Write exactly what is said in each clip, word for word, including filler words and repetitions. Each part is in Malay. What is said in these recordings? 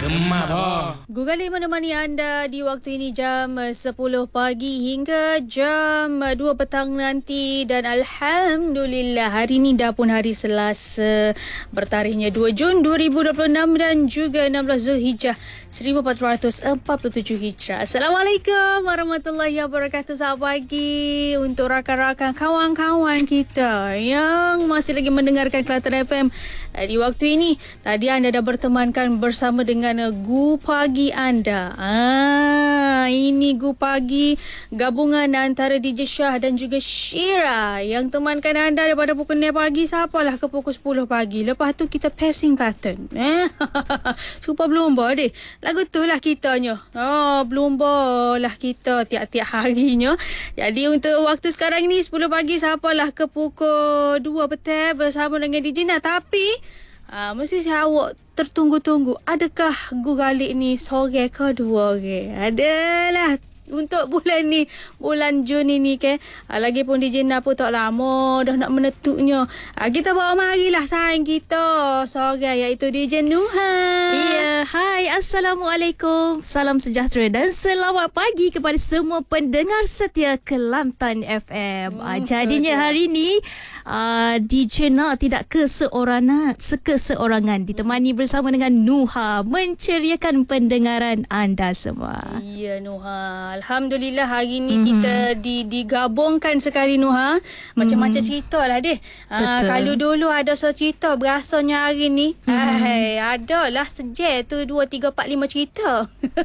Gemak oh. Gugali menemani anda di waktu ini jam sepuluh pagi hingga jam dua petang nanti. Dan Alhamdulillah hari ini dah pun hari Selasa, bertarikhnya dua Jun dua ribu dua puluh enam dan juga enam belas Zulhijjah seribu empat ratus empat puluh tujuh Hijrah. Assalamualaikum warahmatullahi wabarakatuh. Selamat pagi untuk rakan-rakan kawan-kawan kita yang masih lagi mendengarkan Kelantan F M di waktu ini. Tadi anda dah bertemankan bersama dengan Gu Pagi anda. Ah, ini Gu Pagi, gabungan antara D J Shah dan juga Syira yang temankan anda daripada pukul enam pagi sampailah ke pukul sepuluh pagi. Lepas tu kita passing pattern. Eh, super berlumba deh. Lagu tu lah kitanya. Oh, berlumba lah kita tiap-tiap harinya. Jadi untuk waktu sekarang ni sepuluh pagi sampailah ke pukul dua petang bersama dengan D J Nah. Tapi Ah, mesti saya awak tertunggu-tunggu. Adakah Gugali ni sore ke dua orang? Adalah untuk bulan ni, bulan Jun ini ke. Ah, lagipun D J Nah pun tak lama dah nak menentunya. Ah, kita bawa marilah sayang kita sore iaitu D J Nuha. Ya, hai, Assalamualaikum. Salam sejahtera dan selamat pagi kepada semua pendengar setia Kelantan F M. Hmm, ah, jadinya hari ni uh, D J Nah tidak keseorangan, sekeseorangan ditemani bersama dengan Nuha menceriakan pendengaran anda semua. Ya Nuha, Alhamdulillah hari ni mm-hmm. kita di, digabungkan sekali Nuha. Macam-macam mm-hmm. cerita lah deh. Ah, kalau dulu ada so cerita, berasanya hari ni mm-hmm. ay, ada lah sejak tu dua, tiga, empat, lima cerita.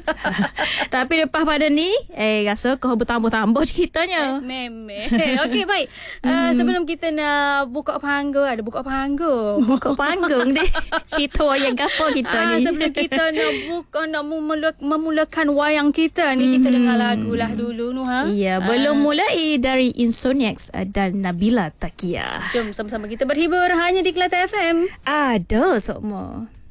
Tapi lepas pada ni, eh rasa kau bertambah-tambah ceritanya. Memang. Okey, baik. Uh, mm. Sebelum kita nak buka panggung, ada buka panggung. Buka panggung deh. Cerita wayang apa kita ah, ni. Sebelum kita nak buka, nak memula, memulakan wayang kita ni, mm. kita dengar lagu lah dulu Nuha. Ya, ah. belum mulai dari Insomniacs dan Nabila Takia. Jom sama-sama kita berhibur hanya di Kelantan F M. Ada semua.